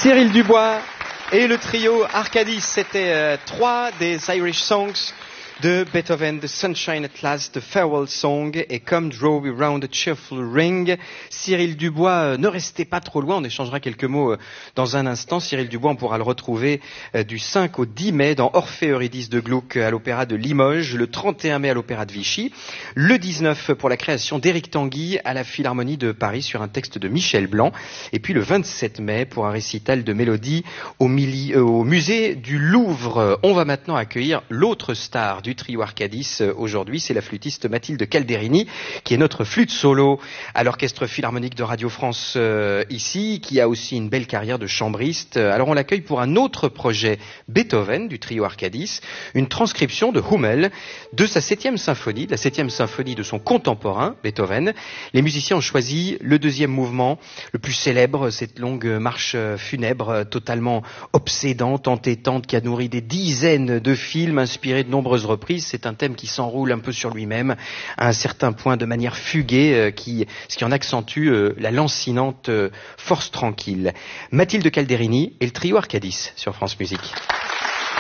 Cyril Dubois et le trio Arcadis, c'était 3 des Irish Songs de Beethoven, The Sunshine at Last, The Farewell Song et Come Draw We Round a Cheerful Ring. Cyril Dubois, ne restez pas trop loin, on échangera quelques mots dans un instant. Cyril Dubois, on pourra le retrouver du 5 au 10 mai dans Orphée Eurydice de Gluck à l'Opéra de Limoges, le 31 mai à l'Opéra de Vichy, le 19 pour la création d'Éric Tanguy à la Philharmonie de Paris sur un texte de Michel Blanc, et puis le 27 mai pour un récital de mélodie au musée du Louvre. On va maintenant accueillir l'autre star du trio Arcadis aujourd'hui, c'est la flûtiste Mathilde Calderini, qui est notre flûte solo à l'Orchestre Philharmonique de Radio France ici, qui a aussi une belle carrière de chambriste. Alors on l'accueille pour un autre projet Beethoven du trio Arcadis, une transcription de Hummel de sa 7e symphonie, de la 7e symphonie de son contemporain Beethoven. Les musiciens ont choisi le 2e mouvement, le plus célèbre, cette longue marche funèbre totalement obsédante, entêtante, qui a nourri des dizaines de films inspirés de nombreuses reprises. C'est un thème qui s'enroule un peu sur lui-même à un certain point de manière fuguée, ce qui en accentue la lancinante force tranquille. Mathilde Calderini et le trio Arcadis sur France Musique.